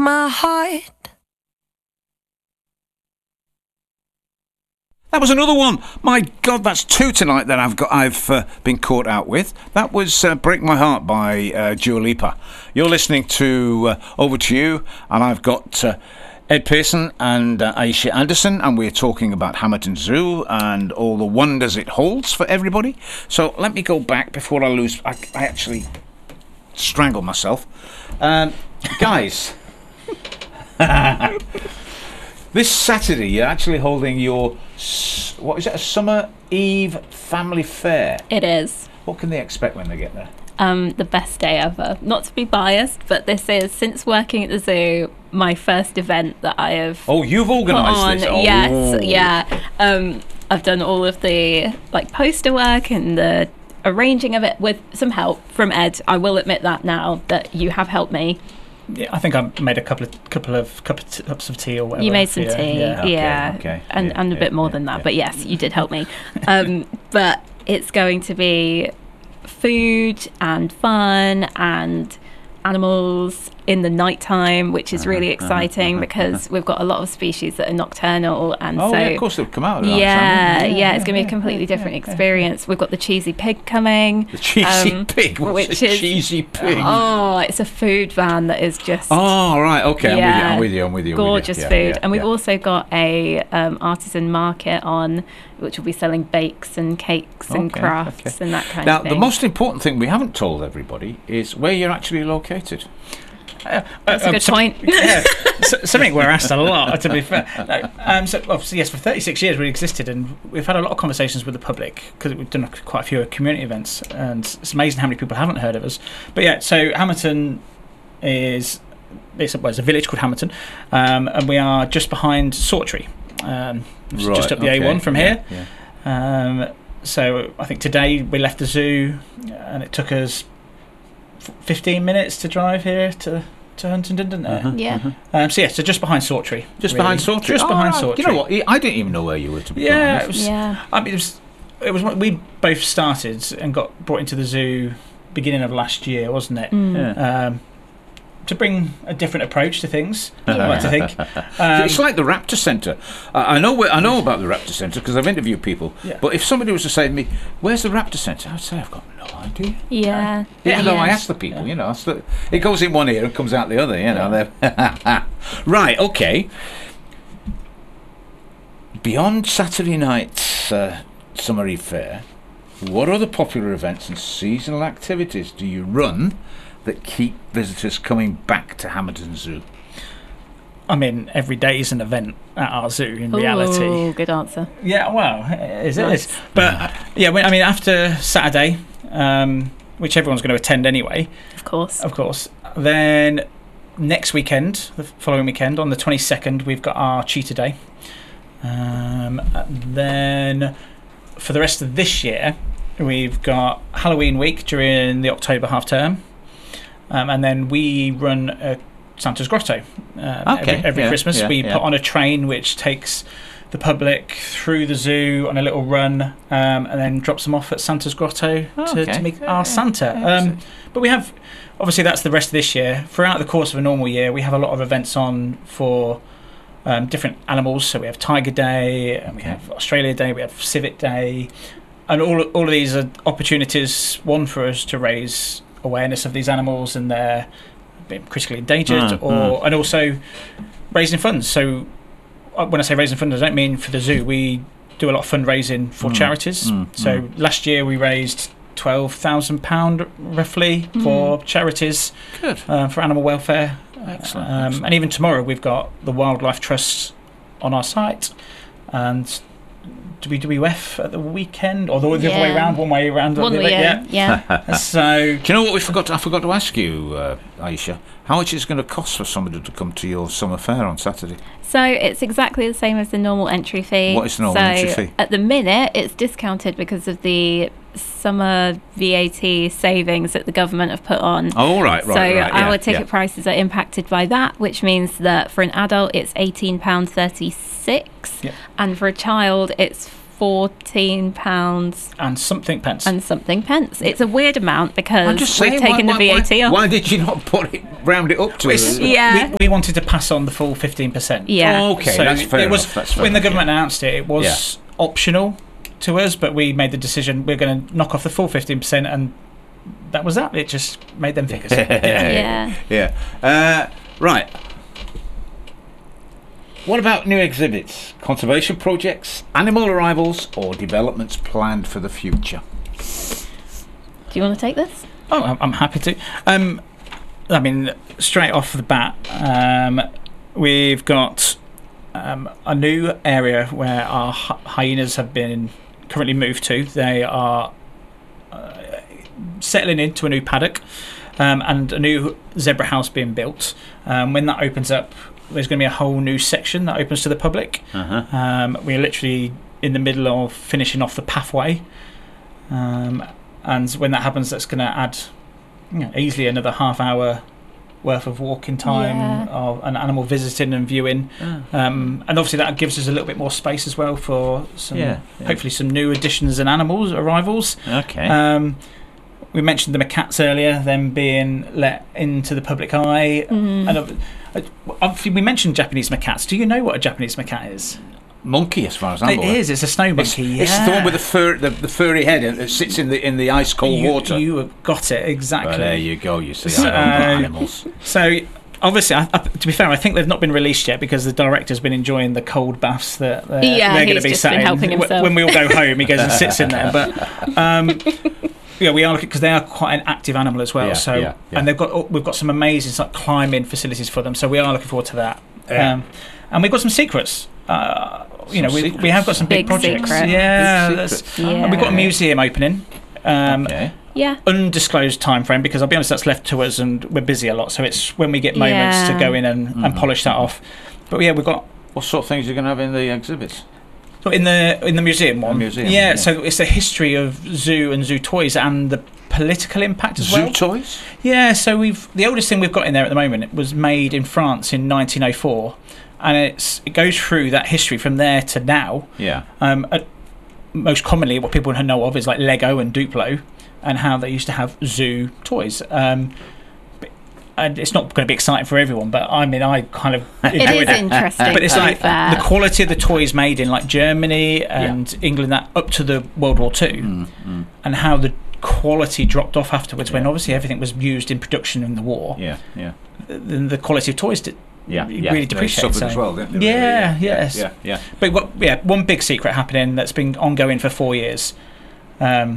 my heart. That was another one. My God, that's two tonight that I've been caught out with. That was "Break My Heart" by Dua Lipa. You're listening to Over to You, and I've got Ed Pearson and Aisha Anderson, and we're talking about Hamerton Zoo and all the wonders it holds for everybody. So let me go back before I lose. I actually strangle myself, guys. This Saturday, you're actually holding your, what is it, a Summer Eve Family Fair? It is. What can they expect when they get there? The best day ever. Not to be biased, but this is, since working at the zoo, my first event that I have. Oh, you've organised this? Oh. Yes, yeah. I've done all of the poster work and the arranging of it with some help from Ed. I will admit that now, that you have helped me. Yeah, I think I made a couple of cups of tea or whatever. You made some tea, Okay. and a bit more than that. But yes, you did help me. But it's going to be food and fun and animals in the nighttime, which is really exciting because we've got a lot of species that are nocturnal, and of course they'll come out. It's going to be a completely different experience. We've got the cheesy pig coming. The cheesy pig, what's a cheesy pig? Oh, it's a food van that is just. Oh, right, okay, I'm with you. Gorgeous food, and we've also got a artisan market on, which will be selling bakes and cakes and crafts and that kind of thing. Now, the most important thing we haven't told everybody is where you're actually located. That's a good point. Yeah, something we're asked a lot, to be fair. Yes, for 36 years we existed, and we've had a lot of conversations with the public because we've done quite a few community events, and it's amazing how many people haven't heard of us. But yeah, so Hamerton is it's a village called Hamerton, and we are just behind Sawtry, just up the A1 from here. Yeah. So I think today we left the zoo, and it took us 15 minutes to drive here to Huntingdon, didn't it? Yeah. So just behind Sawtry. Behind Sawtry. Just behind Sawtry. You know what? I didn't even know where you were, to be honest. I mean, it was when we both started and got brought into the zoo beginning of last year, wasn't it? Yeah. To bring a different approach to things, I like to think. It's like the Raptor Centre. I know about the Raptor Centre because I've interviewed people. Yeah. But if somebody was to say to me, "Where's the Raptor Centre?" I'd say, "I've got no idea." Yeah. Even though I ask the people, it goes in one ear and comes out the other. Right. Okay. Beyond Saturday night's Summer Eve Fair, what other popular events and seasonal activities do you run that keep visitors coming back to Hamerton Zoo? I mean, every day is an event at our zoo in reality. Oh, good answer. Yeah, well, it is. But after Saturday, which everyone's going to attend anyway. Of course. Then next weekend, the following weekend, on the 22nd, we've got our Cheetah Day. Then for the rest of this year, we've got Halloween week during the October half term. And then we run Santa's Grotto every Christmas. We put on a train which takes the public through the zoo on a little run, and then drops them off at Santa's Grotto to meet our Santa. But we have, obviously that's the rest of this year. Throughout the course of a normal year, we have a lot of events on for different animals. So we have Tiger Day, and we have Australia Day, we have Civet Day, and all of these are opportunities, one, for us to raise awareness of these animals and they're being critically endangered, and also raising funds. So when I say raising funds, I don't mean for the zoo. We do a lot of fundraising for charities. So last year we raised £12,000 roughly for charities. Good. For animal welfare. Excellent. And even tomorrow we've got the Wildlife Trust on our site, and WWF at the weekend, or the other way around, one way around. So, do you know what I forgot to ask you, Aisha? How much is it going to cost for somebody to come to your summer fair on Saturday? So it's exactly the same as the normal entry fee. What is the normal entry fee? At the minute, it's discounted because of the summer VAT savings that the government have put on. Oh, right. So our ticket prices are impacted by that, which means that for an adult it's £18.36, and for a child it's £14 And something pence. and something pence. It's a weird amount because I'm just saying, we've taken the VAT off. Why did you not round it up to It's- Yeah. we wanted to pass on the full 15%. Yeah. Oh, okay, So that's fair it was enough. That's fair when the enough, government announced it. It was optional to us, but we made the decision we're going to knock off the full 15%, and that was that. It just made them figures. Yeah. Yeah. Right. What about new exhibits, conservation projects, animal arrivals, or developments planned for the future? Do you want to take this? Oh, I'm happy to. I mean, straight off the bat, we've got a new area where our hyenas have been currently moved to. They are settling into a new paddock and a new zebra house being built. When that opens up, there's going to be a whole new section that opens to the public. We're literally in the middle of finishing off the pathway. And when that happens, that's going to add easily another half hour worth of walking time of an animal visiting and viewing. And obviously that gives us a little bit more space as well for some hopefully some new additions and animals arrivals. Okay. We mentioned the macaques earlier, them being let into the public eye. And obviously we mentioned Japanese macaques. Do you know what a Japanese macaque is? Monkey, as far as I'm aware. It is. It's a snow monkey. It's the one with the furry head that sits in the ice cold water. You have got it exactly. Well, there you go. You see, I don't know animals. So obviously, to be fair, I think they've not been released yet because the director's been enjoying the cold baths that they're going to be just sat been in. helping himself. When we all go home, he goes and sits in there. But we are looking because they are quite an active animal as well. And we've got some amazing climbing facilities for them. So we are looking forward to that. Yeah. And we've got some secrets. We have got some big projects. Secret. We've got a museum opening. Yeah. Undisclosed time frame because I'll be honest, that's left to us and we're busy a lot. So it's when we get moments to go in and polish that off. But we've got. What sort of things are you going to have in the exhibits? So in the museum one. Yeah. So it's the history of zoo and zoo toys and the political impact as well. Zoo toys? Yeah. So the oldest thing we've got in there at the moment, it was made in France in 1904. And it goes through that history from there to now. Yeah. Most commonly, what people know of is like Lego and Duplo, and how they used to have zoo toys. And it's not going to be exciting for everyone, but I mean, I kind of enjoyed It is interesting. But it's to be like fair. the quality of the toys made in like Germany and England, that up to the World War II, and how the quality dropped off afterwards when obviously everything was used in production in the war. Yeah. The quality of toys did. Really depreciate suffered as well, didn't they? Yes. Yeah. But one big secret happening that's been ongoing for 4 years. Are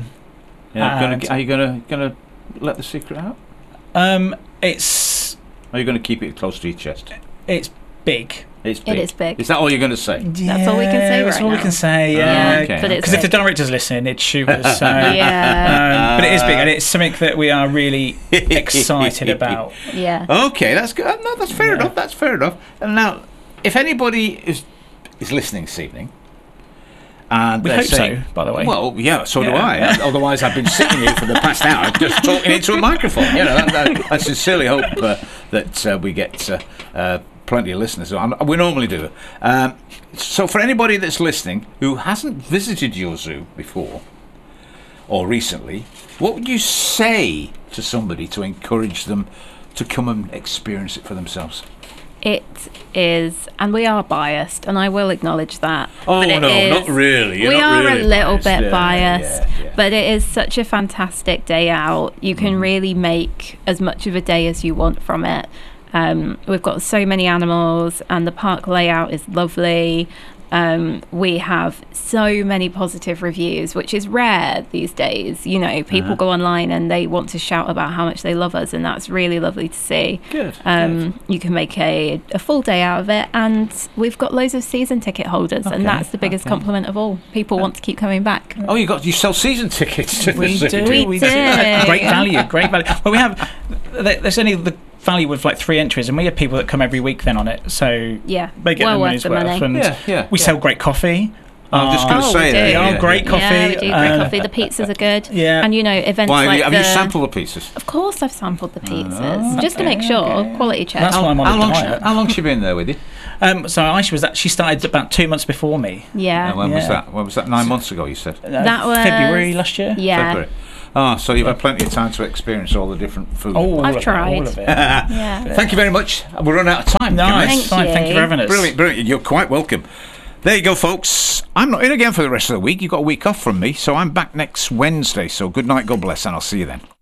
you going to let the secret out? It's. Or are you going to keep it close to your chest? It's big. It's big. It is big. Is that all you're going to say? That's all we can say That's right all we now. can say. Yeah, okay. but it's Because if the big. director's listening, it'd shoot us. So, Yeah. but it is big, and it's something that we are really excited about. Yeah. Okay, that's good. No, that's fair enough. That's fair enough. And now, if anybody is listening this evening, and We they're hope saying, so, by the way. Well, yeah, so do Yeah. I. Otherwise, I've been sitting here for the past hour just talking into a microphone. I sincerely hope that we get plenty of listeners. We normally do. So for anybody that's listening who hasn't visited your zoo before or recently, what would you say to somebody to encourage them to come and experience it for themselves? It is, and we are biased, and I will acknowledge that. Oh, but it no, is- not really. You're we not are really a little biased. bit Yeah, biased, yeah. but it is such a fantastic day out. You can really make as much of a day as you want from it. We've got so many animals, and the park layout is lovely. We have so many positive reviews, which is rare these days. People go online and they want to shout about how much they love us, and that's really lovely to see. Good. You can make a full day out of it, and we've got loads of season ticket holders, and that's the biggest compliment of all. People want to keep coming back. Oh, you sell season tickets to the We zoo. do. We do. Great value. Well, we have. There's only the value with like 3 entries, and we have people that come every week then on it. So Yeah, they get well their worth money's the worth. money. And Yeah. we sell great coffee. I'm just going to Oh, say we that. do. They are great coffee. Yeah, we do great coffee. The pizzas are good. Yeah. And events Why, like have you sampled the pizzas? Of course, I've sampled the pizzas just to make sure. Quality check. That's why I'm on the diet. How long's she been there with you? So Aisha she started about 2 months before me. Yeah. When was that? When was that? 9 months ago, you said? That was February last year. Yeah. February. Ah, so you've had plenty of time to experience all the different food. I've tried. All of it. Yeah. Thank you very much. We're running out of time. Nice. Thank you for having us. Brilliant. You're quite welcome. There you go, folks. I'm not in again for the rest of the week. You've got a week off from me, so I'm back next Wednesday. So good night, God bless, and I'll see you then.